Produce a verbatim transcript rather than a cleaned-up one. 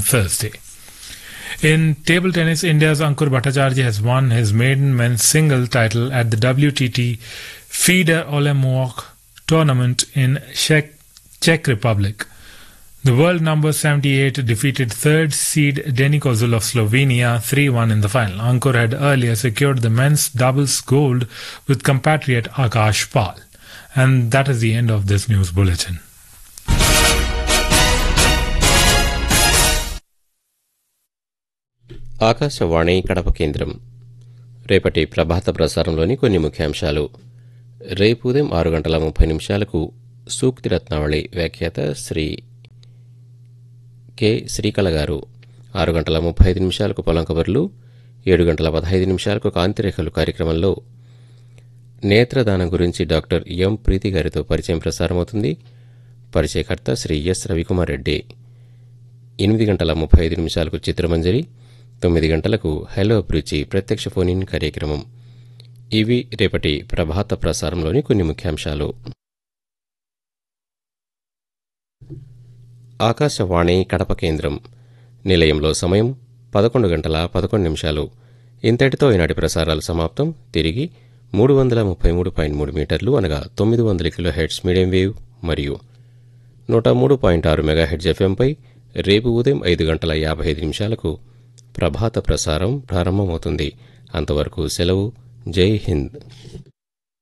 Thursday. In table tennis, India's Ankur Bhattacharya has won his maiden men's single title at the W T T FIDE Olympic tournament in Czech, Czech Republic. The world number seventy-eight defeated third seed Denis Kozul of Slovenia three one in the final. Ankur had earlier secured the men's doubles gold with compatriot Akash Pal. And that is the end of this news bulletin. Akashvani Kadapa కేంద్రం. రేపటి ప్రభాత ప్రసారంలోని కొన్ని ముఖ్యాంశాలు. రేపు ఉదయం ఆరు గంటల ముప్పై నిమిషాలకు సూక్తి రత్నావళి వ్యాఖ్యాత శ్రీ కె శ్రీకళ గారు. ఆరు గంటల ముప్పై ఐదు నిమిషాలకు పొలం కబుర్లు, ఏడు గంటల పదహైదు నిమిషాలకు కాంతిరేఖలు కార్యక్రమంలో నేత్రదానం గురించి డాక్టర్ ఎం ప్రీతి గారితో పరిచయం ప్రసారమవుతుంది. పరిచయకర్త శ్రీ ఎస్ రవికుమార్ రెడ్డి. ఎనిమిది గంటల ముప్పై ఐదు నిమిషాలకు చిత్రమంజరి, తొమ్మిది గంటలకు హలో అభిరుచి ప్రత్యక్ష ఫోన్ ఇన్ కార్యక్రమం. ఇవి రేపటి ప్రభాత ప్రసారంలోని కొన్ని ముఖ్యాంశాలు. ఆకాశవాణి కడప కేంద్రం. నిలయంలో సమయం పదకొండు గంటల పదకొండు నిమిషాలు. ఇంతటితో ఈనాటి ప్రసారాలు సమాప్తం. తిరిగి మూడు వందల ముప్పై మూడు పాయింట్ మూడు మీటర్లు అనగా తొమ్మిది వందల కిలో హెడ్స్ మీడియం వేవ్ మరియు నూట మూడు పాయింట్ ఆరు మెగాహెడ్స్ ఎఫ్ఎంపై రేపు ఉదయం ఐదు గంటల యాభై ఐదు నిమిషాలకు ప్రభాత ప్రసారం ప్రారంభమవుతుంది. అంతవరకు సెలవు. జై హింద్.